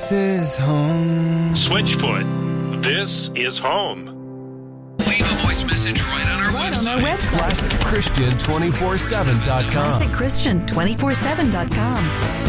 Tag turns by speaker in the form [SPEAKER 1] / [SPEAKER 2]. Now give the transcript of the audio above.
[SPEAKER 1] This is home.
[SPEAKER 2] Switchfoot, this is home.
[SPEAKER 3] Leave a voice message right on our website.
[SPEAKER 4] ClassicChristian247.com.
[SPEAKER 5] ClassicChristian247.com.